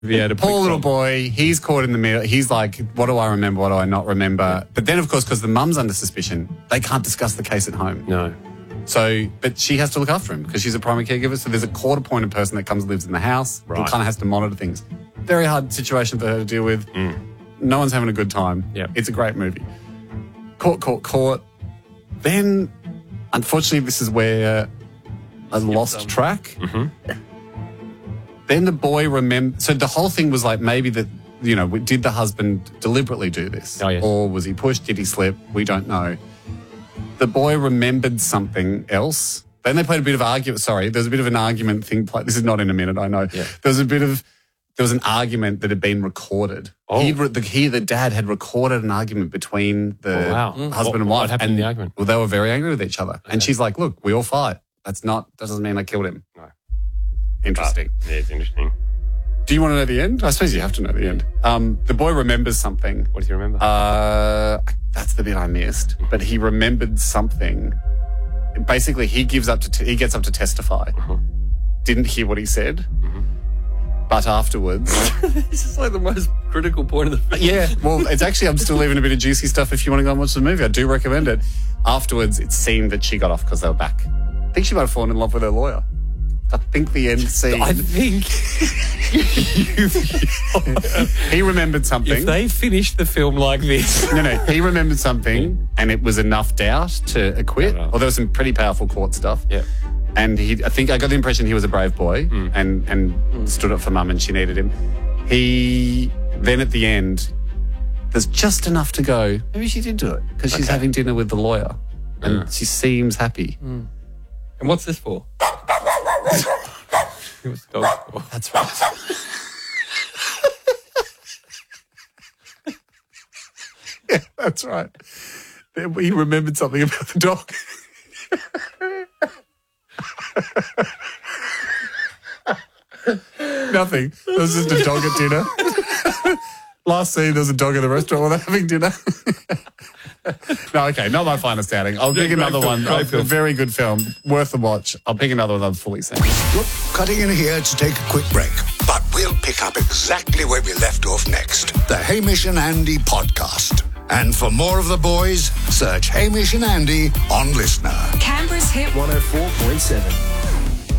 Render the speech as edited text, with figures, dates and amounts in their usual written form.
Poor little boy, he's caught in the middle. He's like, what do I remember? What do I not remember? Yeah. But then, of course, because the mum's under suspicion, they can't discuss the case at home. No. So, but she has to look after him because she's a primary caregiver. So there's a court-appointed person that comes and lives in the house and kind of has to monitor things. Very hard situation for her to deal with. No one's having a good time. Yep. It's a great movie. Court. Then, unfortunately, this is where I lost track. Then the boy remembered. So the whole thing was like maybe that, did the husband deliberately do this? Oh, yes. Or was he pushed? Did he slip? We don't know. The boy remembered something else. Then they played a bit of argument. Sorry, there's a bit of an argument thing. This is not in a minute, I know. Yeah. There was an argument that had been recorded. Oh. The dad had recorded an argument between the husband and wife. What happened in the argument? Well, they were very angry with each other. Okay. And she's like, look, we all fight. That doesn't mean I killed him. No. Interesting. Yeah, it's interesting. Do you want to know the end? I suppose you have to know the end. The boy remembers something. What does he remember? That's the bit I missed. But he remembered something. Basically, he gets up to testify. Didn't hear what he said. But afterwards... This is like the most critical point of the film. Yeah, well, it's actually, I'm still leaving a bit of juicy stuff if you want to go and watch the movie. I do recommend it. Afterwards, it seemed that she got off because they were back. I think she might have fallen in love with her lawyer. I think the end scene... I think... He remembered something. If they finished the film like this... No, he remembered something and it was enough doubt to acquit. Or there was some pretty powerful court stuff. Yeah. And I think I got the impression he was a brave boy and stood up for mum and she needed him. Then at the end, there's just enough to go, maybe she did do it because she's having dinner with the lawyer and she seems happy. And what's this for? What's the dog for? That's right. Yeah, that's right. He remembered something about the dog. Nothing. There was just a dog at dinner. Last scene, there was a dog in the restaurant while they're having dinner. No, okay, not my finest outing. I'll pick another one. A very good film, worth a watch. I'll pick another one I've fully seen. Look, cutting in here to take a quick break, but we'll pick up exactly where we left off next. The Hamish and Andy podcast. And for more of the boys, search Hamish and Andy on Listener. Canberra's Hit 104.7.